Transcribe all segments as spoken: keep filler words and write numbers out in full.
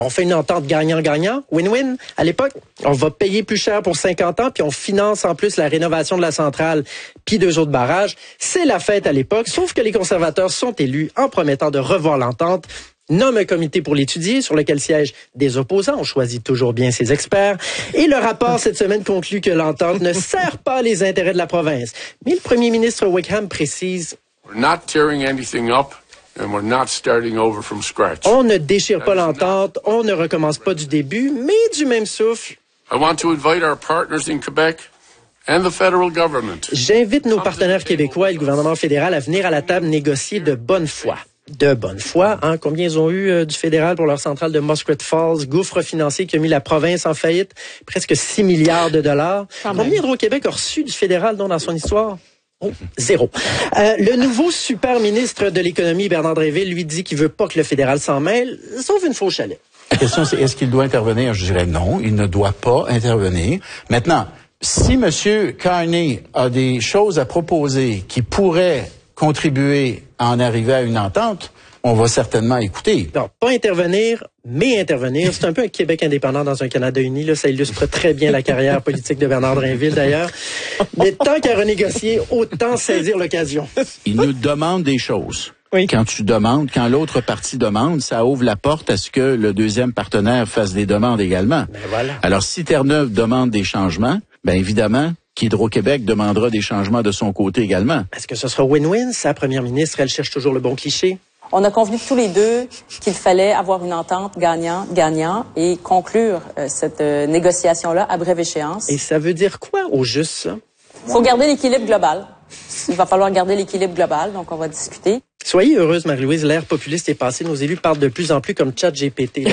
On fait une entente gagnant-gagnant, win-win. À l'époque, on va payer plus cher pour cinquante ans, puis on finance en plus la rénovation de la centrale, puis deux autres barrages. C'est la fête à l'époque, sauf que les conservateurs sont élus en promettant de revoir l'entente, nomment un comité pour l'étudier, sur lequel siègent des opposants. On choisit toujours bien ses experts. Et le rapport cette semaine conclut que l'entente ne sert pas les intérêts de la province. Mais le premier ministre Wickham précise... We're not tearing anything up. And we're not starting over from scratch. On ne déchire pas l'entente, on ne recommence pas du début, mais du même souffle. I want to invite our partners in Quebec and the federal government. J'invite nos partenaires québécois et le gouvernement fédéral à venir à la table négocier de bonne foi. De bonne foi, hein? Combien ils ont eu euh, du fédéral pour leur centrale de Muskrat Falls, gouffre financier qui a mis la province en faillite, presque six milliards de dollars. Combien Hydro-Québec a reçu du fédéral donc, dans son histoire? Oh, zéro. Euh, le nouveau super ministre de l'économie, Bernard Drinville, lui dit qu'il veut pas que le fédéral s'en mêle, sauf une faux chalet. La question, c'est est-ce qu'il doit intervenir? Je dirais non, il ne doit pas intervenir. Maintenant, si M. Carney a des choses à proposer qui pourraient contribuer à en arriver à une entente, on va certainement écouter. Non, pas intervenir, mais intervenir. C'est un peu un Québec indépendant dans un Canada uni. Là, ça illustre très bien la carrière politique de Bernard Drinville, d'ailleurs. Mais tant qu'à renégocier, autant saisir l'occasion. Il nous demande des choses. Oui. Quand tu demandes, quand l'autre partie demande, ça ouvre la porte à ce que le deuxième partenaire fasse des demandes également. Ben voilà. Alors, si Terre-Neuve demande des changements, ben évidemment qu'Hydro-Québec demandera des changements de son côté également. Est-ce que ce sera win-win? Sa première ministre, elle cherche toujours le bon cliché. On a convenu tous les deux qu'il fallait avoir une entente gagnant-gagnant et conclure euh, cette euh, négociation-là à brève échéance. Et ça veut dire quoi au juste, ça? Il faut garder l'équilibre global. Il va falloir garder l'équilibre global, donc on va discuter. Soyez heureuse, Marie-Louise, l'ère populiste est passée. Nos élus parlent de plus en plus comme ChatGPT.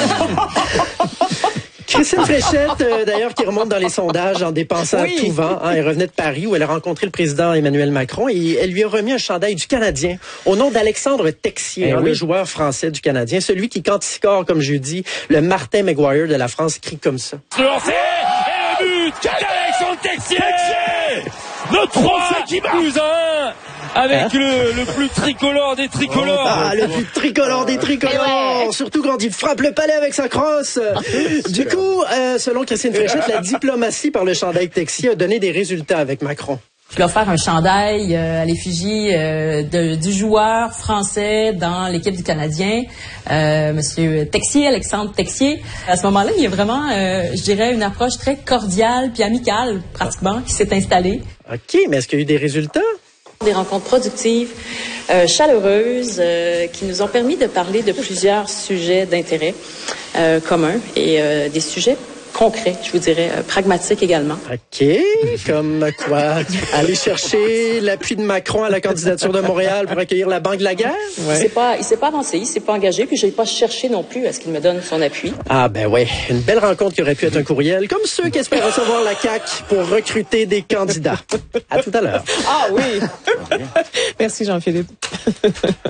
Christine Fréchette, euh, d'ailleurs, qui remonte dans les sondages en dépensant oui. à tout vent. Hein, elle revenait de Paris où elle a rencontré le président Emmanuel Macron et elle lui a remis un chandail du Canadien au nom d'Alexandre Texier, eh hein, oui. le joueur français du Canadien. Celui qui, quand il score, comme jeudi, le Martin Maguire de la France crie comme ça. Le lancer et le but d'Alexandre Texier, Texier le trois qui plus un avec hein? le, le plus tricolore des tricolores. Ah, le plus tricolore des tricolores. Surtout quand il frappe le palais avec sa crosse. Du coup, euh, selon Christine Fréchette, la diplomatie par le chandail Texier a donné des résultats avec Macron. Je vais faire un chandail euh, à l'effigie euh, de, du joueur français dans l'équipe du Canadien, euh, Monsieur Texier, Alexandre Texier. À ce moment-là, il y a vraiment, euh, je dirais, une approche très cordiale puis amicale, pratiquement, qui s'est installée. OK, mais est-ce qu'il y a eu des résultats? Des rencontres productives, euh, chaleureuses, euh, qui nous ont permis de parler de plusieurs sujets d'intérêt euh, commun et euh, des sujets concrets, je vous dirais, euh, pragmatiques également. OK, comme quoi? Aller chercher l'appui de Macron à la candidature de Montréal pour accueillir la Banque de la guerre? Ouais. Il s'est pas, il s'est pas avancé, il s'est pas engagé, puis je n'ai pas cherché non plus à ce qu'il me donne son appui. Ah ben ouais, une belle rencontre qui aurait pu être un courriel, comme ceux qui espèrent recevoir la C A Q pour recruter des candidats. À tout à l'heure. Ah oui! Merci Jean-Philippe.